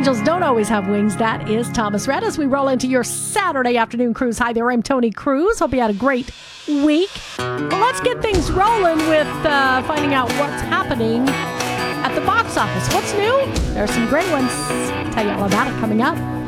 angels don't always have wings. That is Thomas Rhett as we roll into your Saturday afternoon cruise. Hi there, I'm Tony Cruz. Hope you had a great week. Well, let's get things rolling with finding out what's happening at the box office. What's new? There are some great ones. Tell you all about it coming up.